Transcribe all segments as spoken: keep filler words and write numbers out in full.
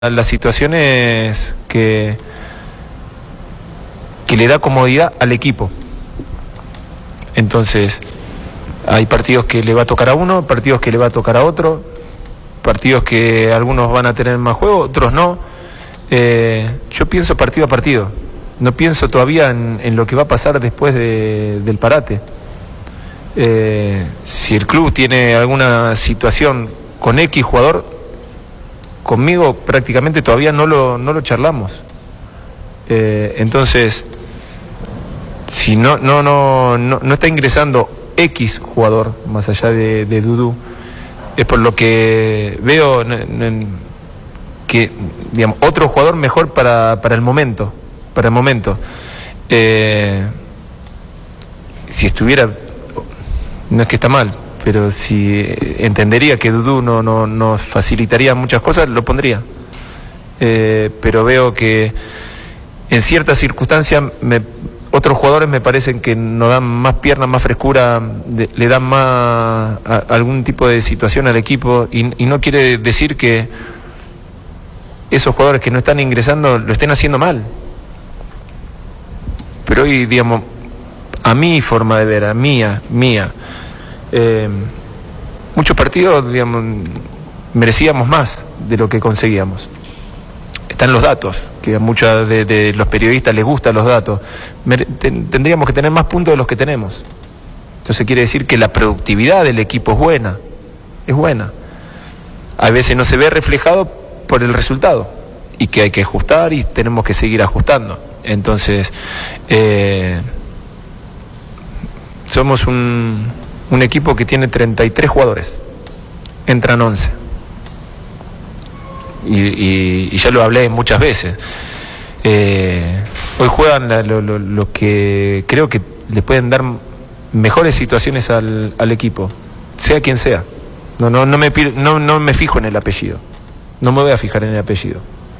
las situaciones que, que le da comodidad al equipo. Entonces, hay partidos que le va a tocar a uno, partidos que le va a tocar a otro, partidos que algunos van a tener más juego, otros no. Eh, yo pienso partido a partido, no pienso todavía en, en lo que va a pasar después de, del parate. Eh, si el club tiene alguna situación con X jugador, conmigo prácticamente todavía no lo, no lo charlamos. Eh, entonces, si no, no, no, no, no está ingresando X jugador, más allá de, de Dudu, es por lo que veo en, en, que, digamos, otro jugador mejor para, para el momento, para el momento. Eh, si estuviera, no es que está mal, pero si entendería que Dudu no, no, nos facilitaría muchas cosas, lo pondría. Eh, pero veo que en ciertas circunstancias me, otros jugadores me parecen que nos dan más piernas, más frescura, de, le dan más a, algún tipo de situación al equipo, y, y no quiere decir que esos jugadores que no están ingresando lo estén haciendo mal. Pero hoy, digamos, a mi forma de ver, a mía, mía, Eh, muchos partidos, digamos, merecíamos más de lo que conseguíamos. Están los datos, que a muchos de, de los periodistas les gustan los datos. Mere, ten, tendríamos que tener más puntos de los que tenemos. Entonces quiere decir que la productividad del equipo es buena, es buena. A veces no se ve reflejado por el resultado, y que hay que ajustar y tenemos que seguir ajustando. Entonces, eh, somos un... un equipo que tiene treinta y tres jugadores, entran once. Y, y, y ya lo hablé muchas veces. Eh, hoy juegan la, lo, lo, lo que creo que le pueden dar mejores situaciones al, al equipo, sea quien sea. No, no, no, me, no, no me fijo en el apellido. No me voy a fijar en el apellido.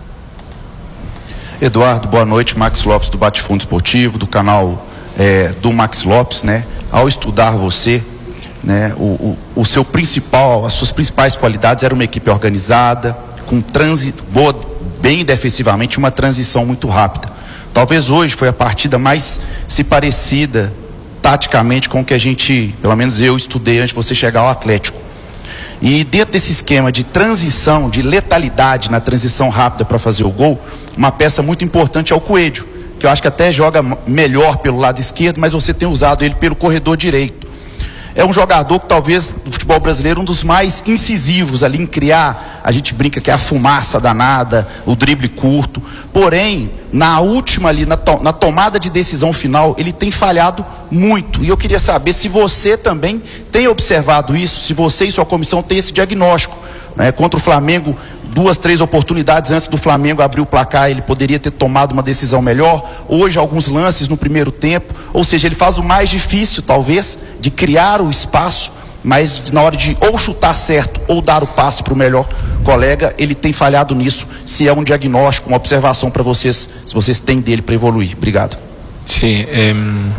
Eduardo, boa noite. Max Lopes do Bate-Fundo Esportivo, do canal é, do Max Lopes, né? Ao estudar você, né, o, o, o seu principal, as suas principais qualidades era uma equipe organizada, com trânsito, boa, bem defensivamente, uma transição muito rápida. Talvez hoje foi a partida mais se parecida taticamente com o que a gente, pelo menos eu estudei antes de você chegar ao Atlético. E dentro desse esquema de transição, de letalidade na transição rápida para fazer o gol, uma peça muito importante é o Coelho, que eu acho que até joga melhor pelo lado esquerdo, mas você tem usado ele pelo corredor direito. É um jogador que talvez do futebol brasileiro um dos mais incisivos ali em criar, a gente brinca que é a fumaça danada, o drible curto, porém na última ali, na, to na tomada de decisão final, ele tem falhado muito, e eu queria saber se você também tem observado isso, se você e sua comissão tem esse diagnóstico, né? Contra o Flamengo, duas, três oportunidades antes do Flamengo abrir o placar, ele poderia ter tomado uma decisão melhor. Hoje, alguns lances no primeiro tempo, ou seja, ele faz o mais difícil, talvez, de criar o espaço, mas na hora de ou chutar certo ou dar o passe para o melhor colega, ele tem falhado nisso. Se é um diagnóstico, uma observação para vocês, se vocês têm dele para evoluir. Obrigado. Sí, eh,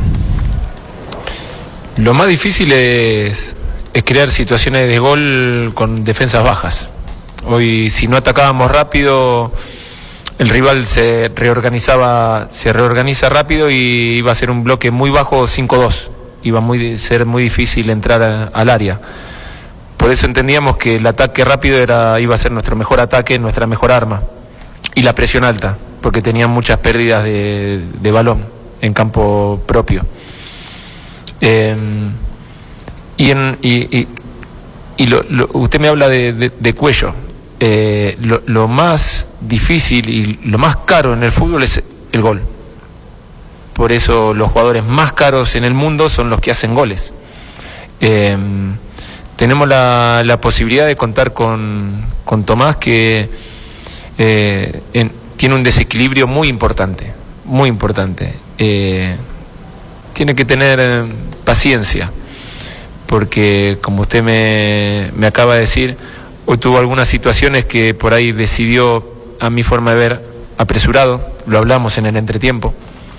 lo más difícil es, es crear situaciones de gol con defensas bajas. Hoy, si no atacábamos rápido, el rival se reorganizaba, se reorganiza rápido y iba a ser un bloque muy bajo, cinco dos. Iba a ser muy difícil entrar a, al área. Por eso entendíamos que el ataque rápido era, iba a ser nuestro mejor ataque, nuestra mejor arma. Y la presión alta, porque tenían muchas pérdidas de, de balón en campo propio. Eh, y, en, y, y, y lo, lo, usted me habla de, de, de Cuello. Eh, lo, lo más difícil y lo más caro en el fútbol es el gol. Por eso los jugadores más caros en el mundo son los que hacen goles. Eh, tenemos la, la posibilidad de contar con, con Tomás, que eh, en, tiene un desequilibrio muy importante, muy importante. Eh, tiene que tener eh, paciencia, porque como usted me, me acaba de decir, hoy tuvo algunas situaciones que por ahí decidió, a mi forma de ver, apresurado. Lo hablamos en el entretiempo.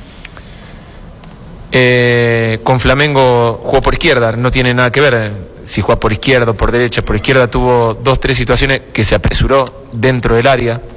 Eh, con Flamengo jugó por izquierda, no tiene nada que ver si juega por izquierda o por derecha. Por izquierda tuvo dos, tres situaciones que se apresuró dentro del área.